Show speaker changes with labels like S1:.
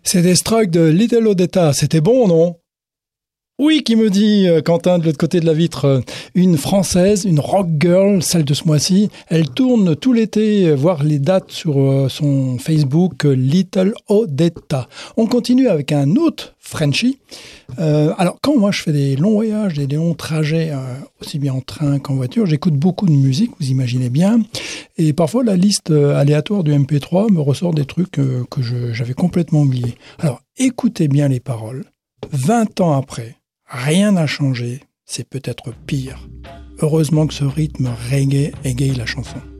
S1: C'est des strokes de Little Odetta. C'était bon, non? Oui, qui me dit Quentin de l'autre côté de la vitre. Une française, une rock girl, celle de ce mois-ci. Elle tourne tout l'été, voir les dates sur son Facebook Little Odetta. On continue avec un autre Frenchie. Alors, quand moi je fais des longs voyages, des longs trajets, aussi bien en train qu'en voiture, j'écoute beaucoup de musique, vous imaginez bien. Et parfois, la liste aléatoire du MP3 me ressort des trucs que j'avais complètement oubliés. Alors, écoutez bien les paroles. 20 ans après, rien n'a changé, c'est peut-être pire. Heureusement que ce rythme reggae égaye la chanson.